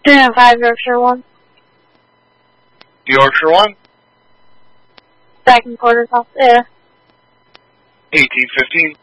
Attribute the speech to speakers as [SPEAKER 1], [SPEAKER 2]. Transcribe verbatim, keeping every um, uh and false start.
[SPEAKER 1] Student five, Yorkshire one.
[SPEAKER 2] Yorkshire one?
[SPEAKER 1] Second quarter, South Air.
[SPEAKER 2] eighteen fifteen.